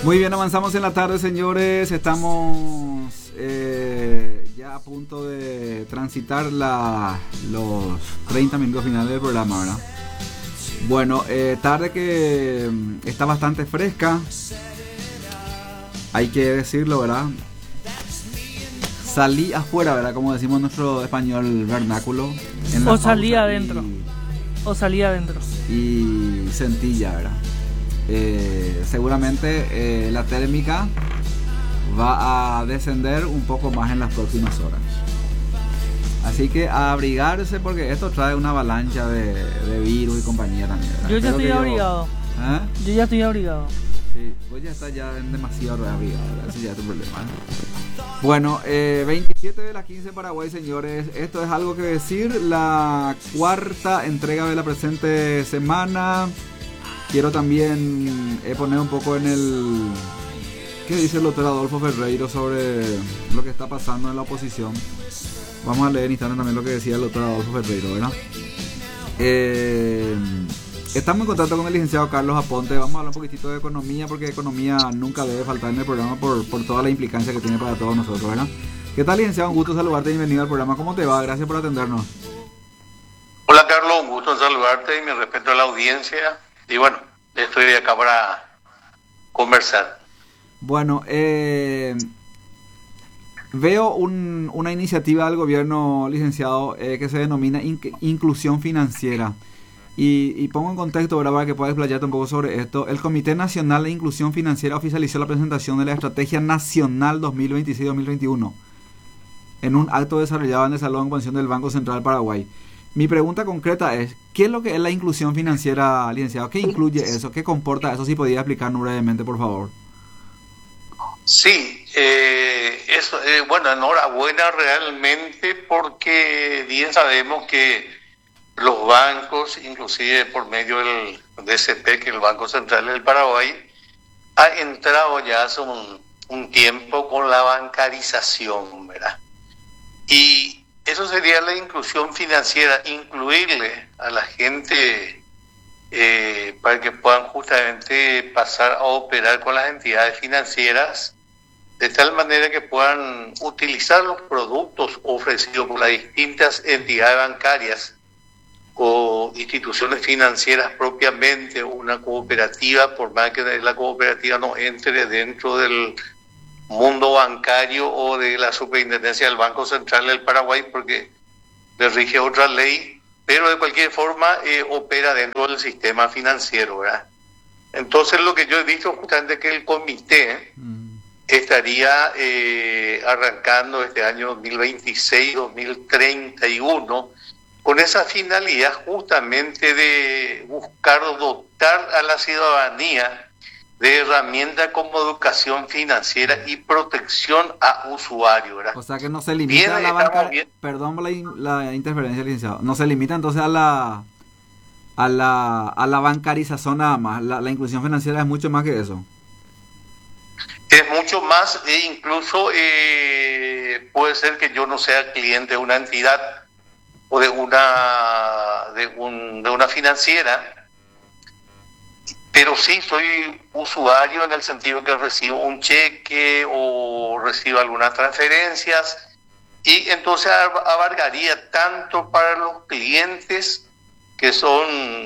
Muy bien, avanzamos en la tarde, señores. Estamos ya a punto de transitar los 30 minutos finales del programa, ¿verdad? Bueno, tarde que está bastante fresca, hay que decirlo, ¿verdad? Salí afuera, ¿verdad? Como decimos en nuestro español vernáculo. O salí adentro. O salí adentro. Y sentí ya, ¿verdad? Seguramente la térmica va a descender un poco más en las próximas horas. Así que a abrigarse, porque esto trae una avalancha de virus y compañía también, ¿verdad? Yo ya estoy abrigado. Yo ya estoy abrigado. Sí, pues ya está ya demasiado abrigado, ¿verdad? Ese ya es tu problema, ¿eh? Bueno, 27 de las 15 Paraguay, señores. Esto es algo que decir. La cuarta entrega de la presente semana. Quiero también poner un poco en el... ¿Qué dice el doctor Adolfo Ferreiro sobre lo que está pasando en la oposición? Vamos a leer en instante también lo que decía el doctor Adolfo Ferreiro, ¿verdad? Estamos en contacto con el licenciado Carlos Aponte. Vamos a hablar un poquitito de economía, porque economía nunca debe faltar en el programa por toda la implicancia que tiene para todos nosotros, ¿verdad? ¿Qué tal, licenciado? Un gusto saludarte y bienvenido al programa. ¿Cómo te va? Gracias por atendernos. Hola, Carlos. Un gusto saludarte y mi respeto a la audiencia. Y bueno, estoy acá para conversar. Bueno, veo una iniciativa del gobierno, licenciado, que se denomina inclusión financiera. Y pongo en contexto, ¿verdad?, para que puedas explayarte un poco sobre esto. El Comité Nacional de Inclusión Financiera oficializó la presentación de la Estrategia Nacional 2026-2021 en un acto desarrollado en el Salón de Convención del Banco Central Paraguay. Mi pregunta concreta es, ¿qué es lo que es la inclusión financiera, licenciado? ¿Qué incluye eso? ¿Qué comporta eso? Si podía explicarnos brevemente, por favor. Sí, bueno, enhorabuena realmente, porque bien sabemos que los bancos, inclusive por medio del DCP, que es el Banco Central del Paraguay, ha entrado ya hace un tiempo con la bancarización, ¿verdad? Y eso sería la inclusión financiera, incluirle a la gente para que puedan justamente pasar a operar con las entidades financieras, de tal manera que puedan utilizar los productos ofrecidos por las distintas entidades bancarias o instituciones financieras propiamente, una cooperativa, por más que la cooperativa no entre dentro del mundo bancario o de la superintendencia del Banco Central del Paraguay, porque le rige otra ley, pero de cualquier forma opera dentro del sistema financiero, ¿verdad? Entonces, lo que yo he visto justamente es que el comité estaría arrancando este año 2026-2031 con esa finalidad justamente de buscar dotar a la ciudadanía de herramientas como educación financiera y protección a usuarios, ¿verdad? O sea que no se limita a la banca. Perdón por la interferencia, licenciado. No se limita entonces a la bancarización nada más. La inclusión financiera es mucho más que eso. Es mucho más, e incluso puede ser que yo no sea cliente de una entidad o de una financiera, pero sí soy usuario en el sentido que recibo un cheque o recibo algunas transferencias, y entonces abarcaría tanto para los clientes que son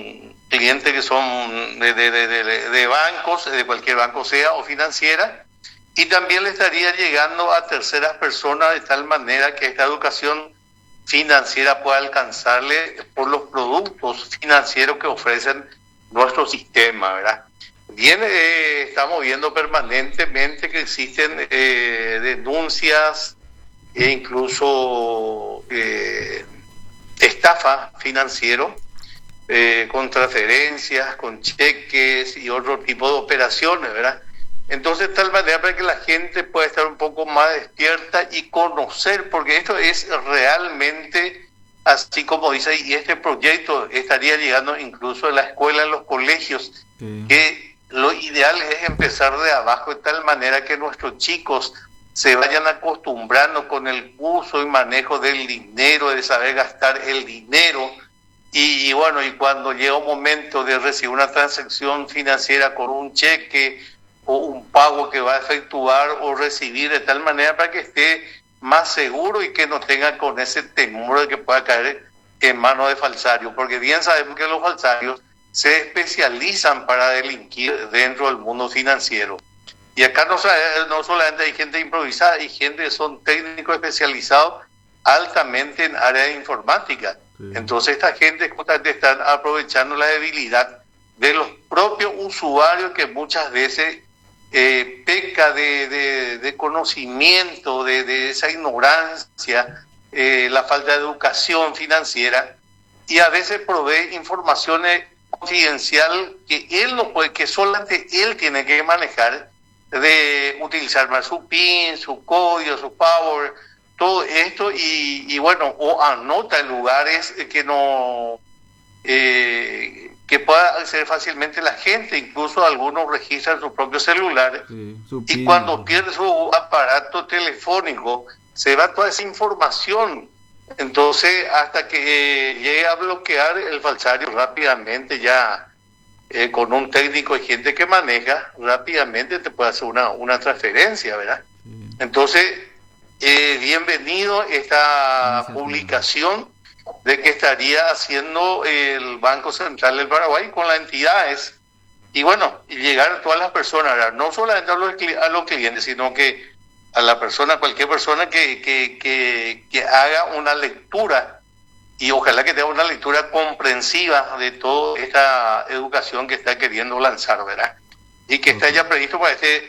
de bancos, de cualquier banco sea o financiera, y también le estaría llegando a terceras personas, de tal manera que esta educación financiera pueda alcanzarle por los productos financieros que ofrecen nuestro sistema, ¿verdad? Bien, estamos viendo permanentemente que existen denuncias e incluso estafa financiero, con transferencias, con cheques y otro tipo de operaciones, ¿verdad? Entonces, de tal manera para que la gente pueda estar un poco más despierta y conocer, porque esto es realmente, así como dice, y este proyecto estaría llegando incluso a la escuela, en los colegios, sí, que lo ideal es empezar de abajo, de tal manera que nuestros chicos se vayan acostumbrando con el uso y manejo del dinero, de saber gastar el dinero. Y bueno, y cuando llega un momento de recibir una transacción financiera con un cheque o un pago que va a efectuar o recibir, de tal manera para que esté más seguro y que no tenga con ese temor de que pueda caer en manos de falsarios, porque bien sabemos que los falsarios se especializan para delinquir dentro del mundo financiero. Y acá no solamente hay gente improvisada, hay gente que son técnicos especializados altamente en área de informática. Sí. Entonces esta gente justamente están aprovechando la debilidad de los propios usuarios que muchas veces peca de conocimiento, de esa ignorancia, la falta de educación financiera, y a veces provee informaciones confidenciales que él no puede, que solamente él tiene que manejar, de utilizar más su PIN, su código, su power, todo esto, y bueno, o anota en lugares que no que pueda acceder fácilmente la gente. Incluso algunos registran su propio celular, sí, y cuando pierde su aparato telefónico se va toda esa información. Entonces hasta que llegue a bloquear el falsario rápidamente, ya con un técnico y gente que maneja rápidamente te puede hacer una transferencia, ¿verdad? Sí. Entonces bienvenido esta publicación de que estaría haciendo el Banco Central del Paraguay con las entidades, y bueno, y llegar a todas las personas, ¿verdad? No solamente a los clientes, sino que a la persona, cualquier persona que haga una lectura, y ojalá que tenga una lectura comprensiva de toda esta educación que está queriendo lanzar, ¿verdad? Y que está ya previsto para este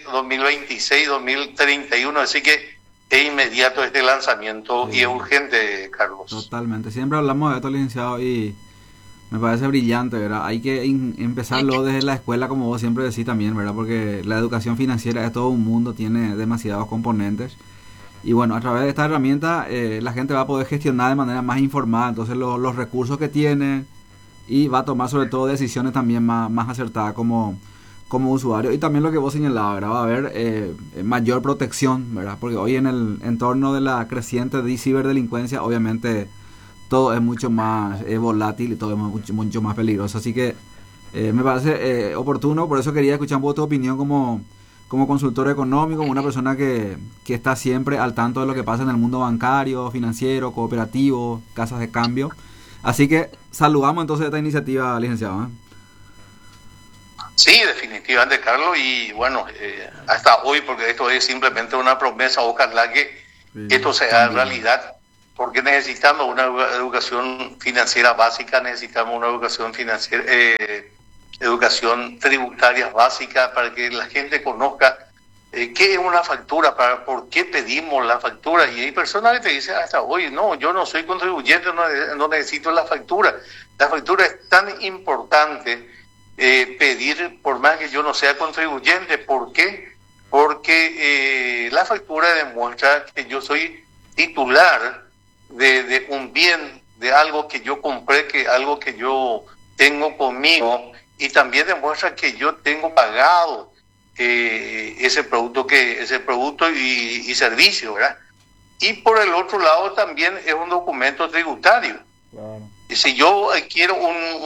2026-2031, así que es inmediato este lanzamiento, sí, y es urgente, Carlos. Totalmente, siempre hablamos de esto, licenciado, y me parece brillante, ¿verdad? Hay que empezarlo desde la escuela, como vos siempre decís también, ¿verdad? Porque la educación financiera es todo un mundo, tiene demasiados componentes, y bueno, a través de esta herramienta la gente va a poder gestionar de manera más informada, entonces los recursos que tiene, y va a tomar sobre todo decisiones también más acertadas como usuario. Y también lo que vos señalabas, ¿verdad? Va a haber mayor protección, ¿verdad? Porque hoy en el entorno de la creciente ciberdelincuencia, obviamente todo es mucho más volátil y todo es mucho más peligroso. Así que me parece oportuno, por eso quería escuchar un poco tu opinión como consultor económico, como una persona que está siempre al tanto de lo que pasa en el mundo bancario, financiero, cooperativo, casas de cambio. Así que saludamos entonces esta iniciativa, licenciado, ¿eh? Sí, definitivamente, Carlos, y bueno, hasta hoy, porque esto es simplemente una promesa, ojalá que esto sea realidad, porque necesitamos una educación financiera básica, necesitamos una educación financiera, educación tributaria básica, para que la gente conozca qué es una factura, por qué pedimos la factura. Y hay personas que te dicen hasta hoy, no, yo no soy contribuyente, no necesito la factura. La factura es tan importante pedir, por más que yo no sea contribuyente. ¿Por qué? Porque la factura demuestra que yo soy titular de un bien, de algo que yo compré, que algo que yo tengo conmigo, y también demuestra que yo tengo pagado ese producto y servicio, ¿verdad? Y por el otro lado también es un documento tributario. Claro. Y si yo quiero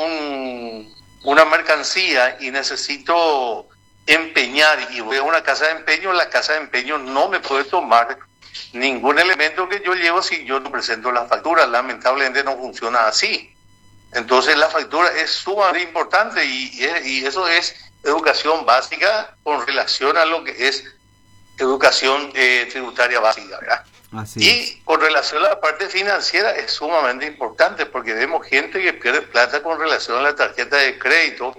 una mercancía y necesito empeñar y voy a una casa de empeño, la casa de empeño no me puede tomar ningún elemento que yo llevo si yo no presento la factura. Lamentablemente no funciona así. Entonces la factura es sumamente importante, y eso es educación básica con relación a lo que es educación tributaria básica, ¿verdad? Así y con relación a la parte financiera es sumamente importante, porque vemos gente que pierde plata con relación a la tarjeta de crédito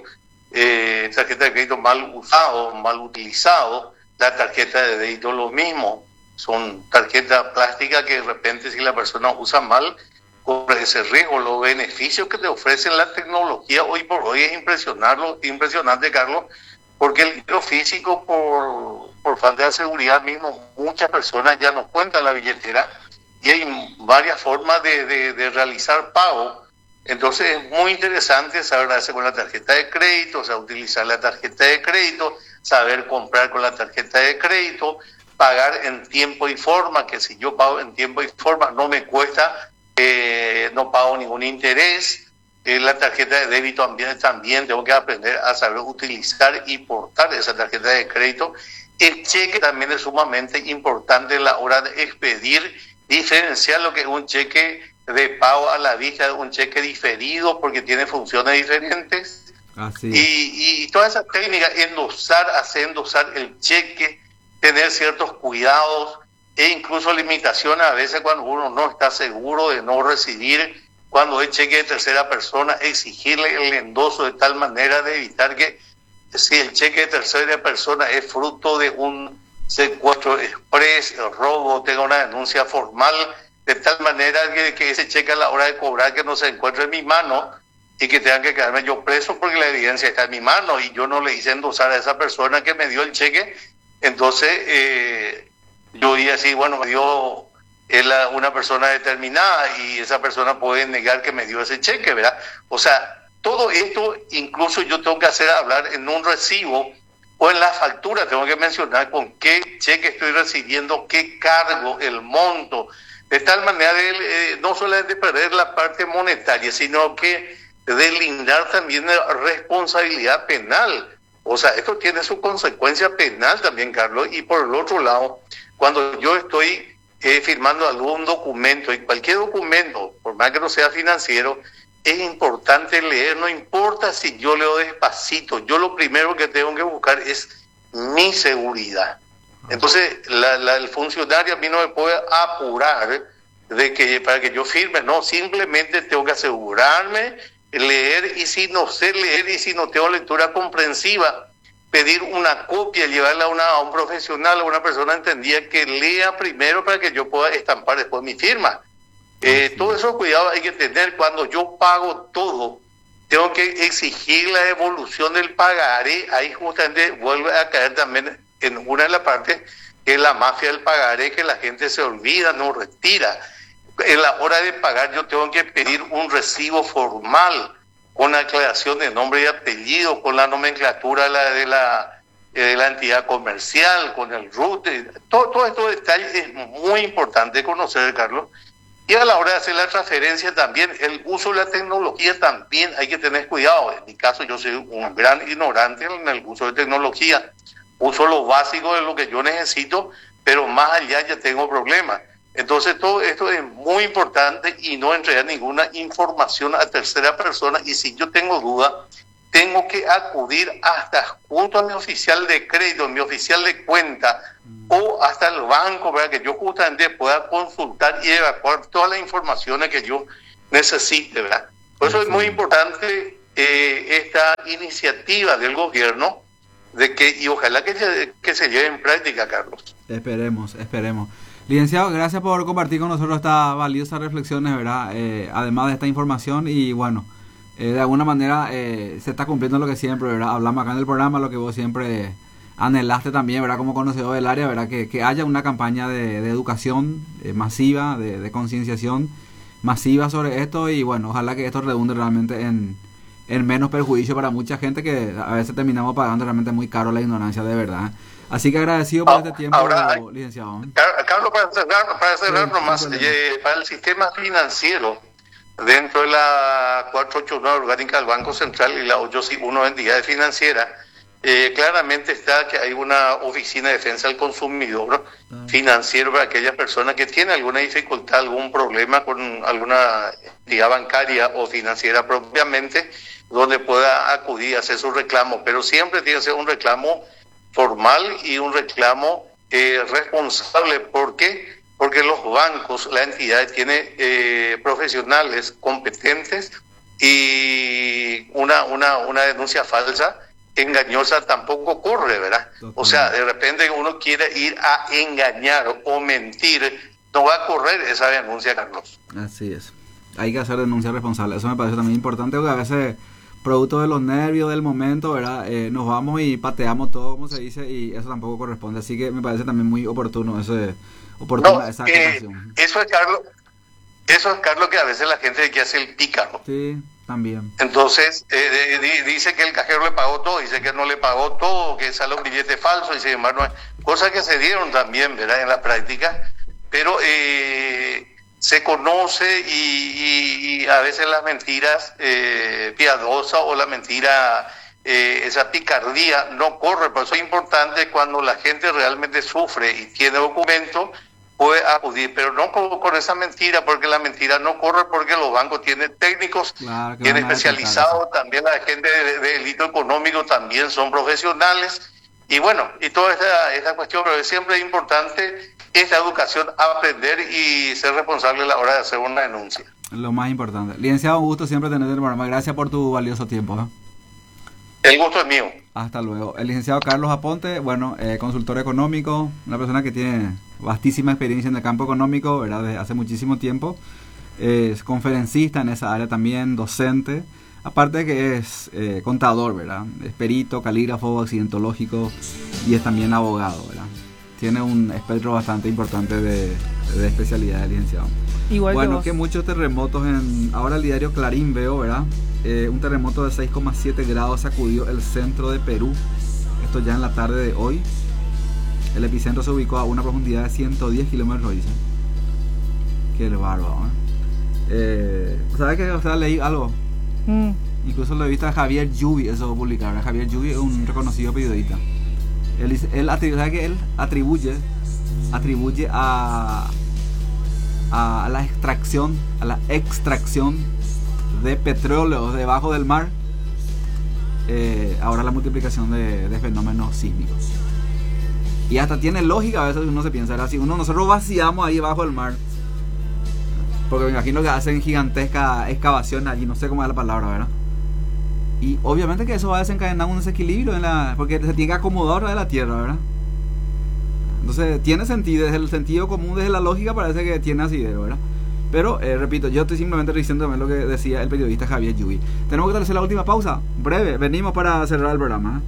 mal usado, mal utilizado. La tarjeta de débito lo mismo, son tarjetas plásticas que de repente, si la persona usa mal, corre ese riesgo. Los beneficios que te ofrecen la tecnología hoy por hoy es impresionante, Carlos, porque el dinero físico, por falta de seguridad mismo, muchas personas ya no cuentan la billetera, y hay varias formas de realizar pago. Entonces es muy interesante saber hacer con la tarjeta de crédito, o sea, utilizar la tarjeta de crédito, saber comprar con la tarjeta de crédito, pagar en tiempo y forma, que si yo pago en tiempo y forma no me cuesta, no pago ningún interés, la tarjeta de débito también tengo que aprender a saber utilizar y portar esa tarjeta de crédito. El cheque también es sumamente importante a la hora de expedir, diferenciar lo que es un cheque de pago a la vista de un cheque diferido, porque tiene funciones diferentes. Así. Y toda esa técnica, hacer endosar el cheque, tener ciertos cuidados e incluso limitaciones a veces cuando uno no está seguro de no recibir, cuando es cheque de tercera persona, exigirle el endoso de tal manera de evitar que, si el cheque de tercera persona es fruto de un secuestro express, robo, tenga una denuncia formal, de tal manera que ese cheque a la hora de cobrar que no se encuentre en mi mano y que tenga que quedarme yo preso porque la evidencia está en mi mano y yo no le hice endosar a esa persona que me dio el cheque. Entonces yo iba así, bueno, me dio una persona determinada y esa persona puede negar que me dio ese cheque, ¿verdad? O sea, todo esto incluso yo tengo que hablar en un recibo o en la factura, tengo que mencionar con qué cheque estoy recibiendo, qué cargo, el monto, de tal manera de no solamente perder la parte monetaria, sino que deslindar también la responsabilidad penal. O sea, esto tiene su consecuencia penal también, Carlos, y por el otro lado, cuando yo estoy firmando algún documento, y cualquier documento, por más que no sea financiero, es importante leer, no importa si yo leo despacito, yo lo primero que tengo que buscar es mi seguridad. Entonces, el funcionario a mí no me puede apurar para que yo firme, no, simplemente tengo que asegurarme, leer, y si no sé leer y si no tengo lectura comprensiva, pedir una copia, llevarla a un profesional, a una persona entendida que lea primero para que yo pueda estampar después mi firma. Todo eso cuidado hay que tener. Cuando yo pago todo, tengo que exigir la devolución del pagaré. Ahí justamente vuelve a caer también en una de las partes, que es la mafia del pagaré, que la gente se olvida, no retira. En la hora de pagar yo tengo que pedir un recibo formal con aclaración de nombre y apellido, con la nomenclatura de la entidad comercial, con el RUT. Todo estos detalles es muy importante conocer, Carlos. Y a la hora de hacer la transferencia también, el uso de la tecnología también hay que tener cuidado. En mi caso yo soy un gran ignorante en el uso de tecnología. Uso lo básico de lo que yo necesito, pero más allá ya tengo problemas. Entonces todo esto es muy importante y no entregar ninguna información a tercera persona. Y si yo tengo duda, tengo que acudir hasta junto a mi oficial de crédito, mi oficial de cuenta o hasta el banco, para que yo justamente pueda consultar y evacuar todas las informaciones que yo necesite, ¿verdad? Por eso es muy importante esta iniciativa del gobierno y ojalá que se lleve en práctica, Carlos. Esperemos. Licenciado, gracias por compartir con nosotros estas valiosas reflexiones, ¿verdad? Además de esta información y bueno, de alguna manera se está cumpliendo lo que siempre, ¿verdad? Hablamos acá en el programa, lo que vos siempre anhelaste también, ¿verdad? Como conocedor del área, ¿verdad? Que haya una campaña de educación masiva, de concienciación masiva sobre esto y bueno, ojalá que esto redunde realmente en menos perjuicio para mucha gente, que a veces terminamos pagando realmente muy caro la ignorancia de verdad. Así que agradecido por este tiempo, licenciado. Carlos, para cerrar nomás, para el sistema financiero, dentro de la 489 orgánica del Banco Central y la 851 de entidades financieras, claramente está que hay una oficina de defensa del consumidor financiero para aquellas personas que tienen alguna dificultad, algún problema con alguna entidad bancaria o financiera propiamente, donde pueda acudir a hacer su reclamo, pero siempre tiene que ser un reclamo formal y un reclamo responsable. ¿Por qué? Porque los bancos, la entidad tiene profesionales competentes y una denuncia falsa, engañosa, tampoco corre, ¿verdad? O sea, de repente uno quiere ir a engañar o mentir, no va a correr esa denuncia, Carlos. Así es. Hay que hacer denuncia responsable. Eso me parece también importante, porque a veces, producto de los nervios del momento, ¿verdad? Nos vamos y pateamos todo, como se dice, y eso tampoco corresponde. Así que me parece también muy oportuno esa aclaración. Eso es, Carlos, que a veces la gente que hace el pícaro. Sí, también. Entonces, dice que el cajero le pagó todo, dice que no le pagó todo, que sale un billete falso, y sin embargo, cosas que se dieron también, ¿verdad?, en la práctica. Pero se conoce y a veces las mentiras piadosas o la mentira, esa picardía no corre. Por eso es importante cuando la gente realmente sufre y tiene documentos, puede acudir, pero no con esa mentira, porque la mentira no corre, porque los bancos tienen técnicos, claro, tienen especializados, también la gente de delito económico también son profesionales, y bueno, y toda esa cuestión, pero siempre es importante esta educación, aprender y ser responsable a la hora de hacer una denuncia. Lo más importante. Licenciado, un gusto siempre tenerte en el programa. Gracias por tu valioso tiempo. El gusto es mío. Hasta luego. El licenciado Carlos Aponte, bueno, consultor económico, una persona que tiene vastísima experiencia en el campo económico, ¿verdad? Desde hace muchísimo tiempo. Es conferencista en esa área también, docente. Aparte de que es contador, ¿verdad? Es perito, calígrafo, accidentológico y es también abogado, ¿verdad? Tiene un espectro bastante importante de especialidad, licenciado. Igual bueno, que muchos terremotos ahora el diario Clarín veo, ¿verdad? Un terremoto de 6,7 grados sacudió el centro de Perú. Esto ya en la tarde de hoy. El epicentro se ubicó a una profundidad de 110 kilómetros, dice. Qué bárbaro, ¿sabes qué? O sea, leí algo. Incluso lo he visto a Javier Yubi, eso publicaron. Javier Yubi es un reconocido periodista. Él atribuye a la extracción de petróleo debajo del mar, ahora la multiplicación de fenómenos sísmicos. Y hasta tiene lógica a veces uno se piensa, si nosotros vaciamos ahí bajo el mar, porque me imagino que hacen gigantesca excavación allí, no sé cómo es la palabra, ¿verdad? Y obviamente que eso va a desencadenar un desequilibrio porque se tiene que acomodar de la tierra, ¿verdad? Entonces tiene sentido, desde el sentido común, desde la lógica parece que tiene asidero, ¿verdad? Pero, repito, yo estoy simplemente diciendo también lo que decía el periodista Javier Yubi. Tenemos que hacer la última pausa, breve, venimos para cerrar el programa.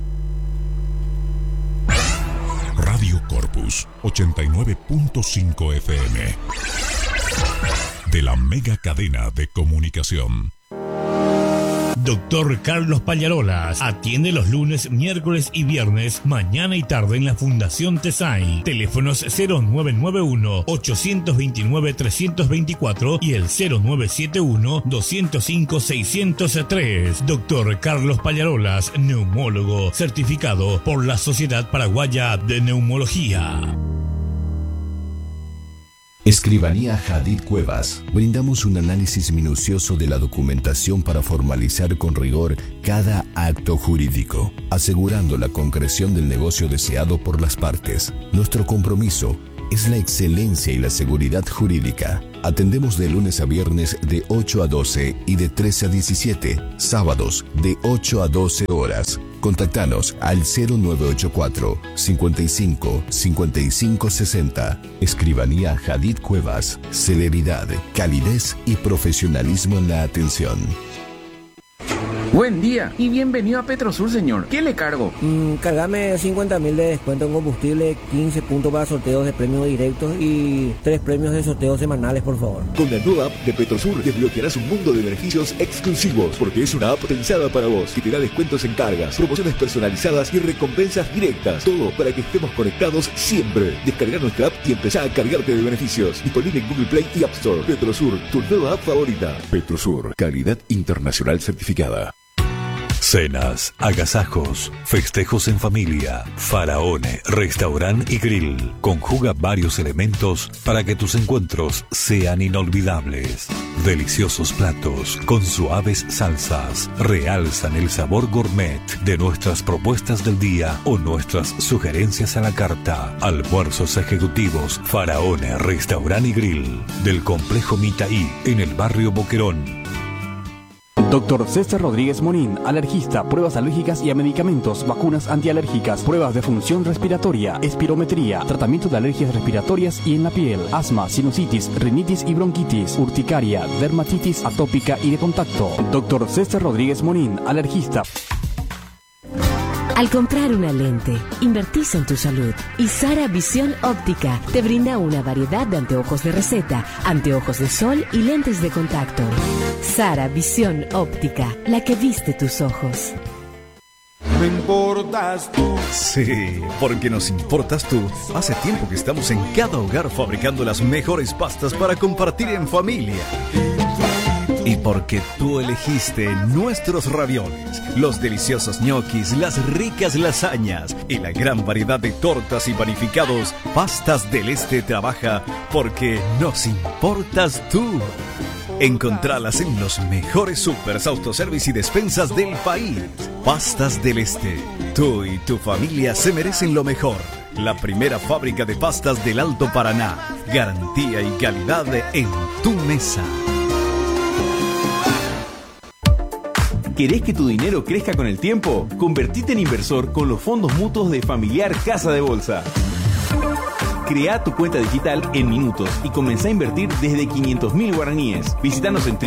Radio Corpus 89.5 FM de la mega cadena de comunicación. Doctor Carlos Pallarolas atiende los lunes, miércoles y viernes, mañana y tarde en la Fundación Tesai. Teléfonos 0991-829-324 y el 0971-205-603. Doctor Carlos Pallarolas, neumólogo, certificado por la Sociedad Paraguaya de Neumología. Escribanía Hadid Cuevas. Brindamos un análisis minucioso de la documentación para formalizar con rigor cada acto jurídico, asegurando la concreción del negocio deseado por las partes. Nuestro compromiso es la excelencia y la seguridad jurídica. Atendemos de lunes a viernes de 8 a 12 y de 13 a 17, sábados de 8 a 12 horas. Contáctanos al 0984 55 55 60. Escribanía Hadid Cuevas. Celeridad, calidez y profesionalismo en la atención. Buen día y bienvenido a Petrosur, señor. ¿Qué le cargo? Cargame 50.000 de descuento en combustible, 15 puntos para sorteos de premios directos y 3 premios de sorteos semanales, por favor. Con la nueva app de Petrosur desbloquearás un mundo de beneficios exclusivos, porque es una app pensada para vos, que te da descuentos en cargas, promociones personalizadas y recompensas directas. Todo para que estemos conectados siempre. Descarga nuestra app y empezá a cargarte de beneficios. Disponible en Google Play y App Store. Petrosur, tu nueva app favorita. Petrosur, calidad internacional certificada. Cenas, agasajos, festejos en familia. Faraone, restaurant y grill. Conjuga varios elementos para que tus encuentros sean inolvidables. Deliciosos platos con suaves salsas realzan el sabor gourmet de nuestras propuestas del día o nuestras sugerencias a la carta. Almuerzos ejecutivos. Faraone, restaurant y grill. Del complejo Mitaí, en el barrio Boquerón. Dr. César Rodríguez Morín, alergista, pruebas alérgicas y a medicamentos, vacunas antialérgicas, pruebas de función respiratoria, espirometría, tratamiento de alergias respiratorias y en la piel, asma, sinusitis, rinitis y bronquitis, urticaria, dermatitis atópica y de contacto. Dr. César Rodríguez Morín, alergista. Al comprar una lente, invertís en tu salud. Y Sara Visión Óptica te brinda una variedad de anteojos de receta, anteojos de sol y lentes de contacto. Sara Visión Óptica, la que viste tus ojos. me importas tú. Sí, porque nos importas tú. Hace tiempo que estamos en cada hogar fabricando las mejores pastas para compartir en familia. Y porque tú elegiste nuestros ravioles, los deliciosos ñoquis, las ricas lasañas y la gran variedad de tortas y panificados, Pastas del Este trabaja porque nos importas tú. Encontralas en los mejores supers, autoservice y despensas del país. Pastas del Este. Tú y tu familia se merecen lo mejor. La primera fábrica de pastas del Alto Paraná. Garantía y calidad en tu mesa. ¿Querés que tu dinero crezca con el tiempo? Convertite en inversor con los fondos mutuos de Familiar Casa de Bolsa. Crea tu cuenta digital en minutos y comenzá a invertir desde 500.000 guaraníes. Visítanos en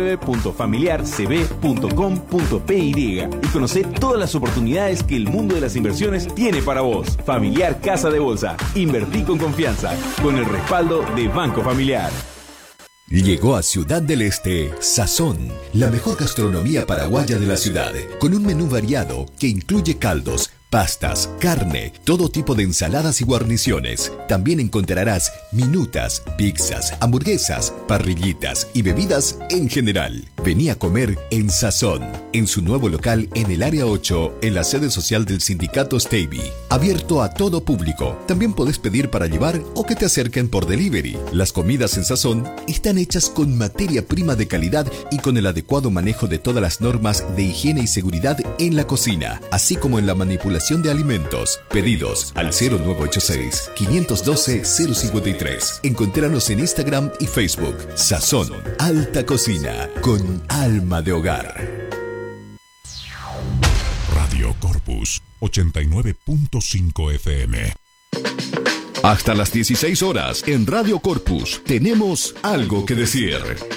www.familiarcb.com.py y conocé todas las oportunidades que el mundo de las inversiones tiene para vos. Familiar Casa de Bolsa. Invertí con confianza, con el respaldo de Banco Familiar. Llegó a Ciudad del Este Sazón, la mejor gastronomía paraguaya de la ciudad, con un menú variado que incluye caldos, pastas, carne, todo tipo de ensaladas y guarniciones. También encontrarás minutas, pizzas, hamburguesas, parrillitas y bebidas en general. Vení a comer en Sazón, en su nuevo local en el área 8, en la sede social del sindicato Stevie. Abierto a todo público. También podés pedir para llevar o que te acerquen por delivery. Las comidas en Sazón están hechas con materia prima de calidad y con el adecuado manejo de todas las normas de higiene y seguridad en la cocina, así como en la manipulación de alimentos. Pedidos al 0986-512-053. Encontrános en Instagram y Facebook. Sazón, alta cocina, con alma de hogar. Radio Corpus 89.5 FM. Hasta las 16 horas en Radio Corpus tenemos algo que decir.